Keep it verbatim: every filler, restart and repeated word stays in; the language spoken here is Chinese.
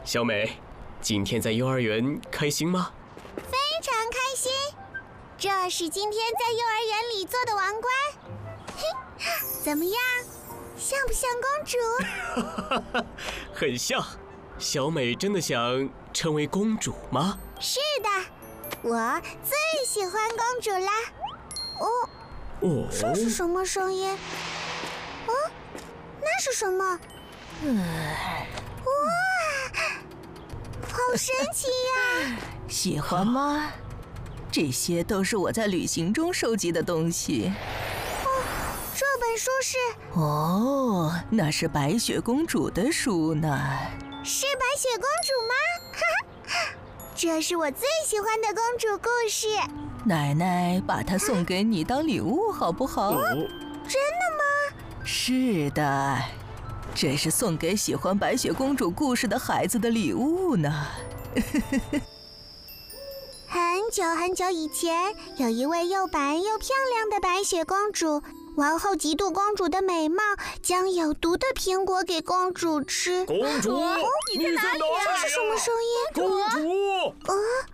小美，今天在幼儿园开心吗？ 非常开心，这是今天在幼儿园里做的王冠。嘿，怎么样，像不像公主？ 很像。小美真的想成为公主吗？ 是的，我最喜欢公主啦。哦， 哦， 这是什么声音？哦，那是什么？哇，好神奇呀！ 喜欢吗？这些都是我在旅行中收集的东西。 哦，这本书是…… 哦，那是白雪公主的书呢。 是白雪公主吗？哈哈，这是我最喜欢的公主故事。 奶奶把它送给你当礼物，好不好？ 哦， 真的吗？ 是的，这是送给喜欢白雪公主故事的孩子的礼物呢。 很久很久以前，有一位又白又漂亮的白雪公主。王后嫉妒公主的美貌，将有毒的苹果给公主吃。 公主， 你在哪里呀？ 这是什么声音？ 公主。 啊！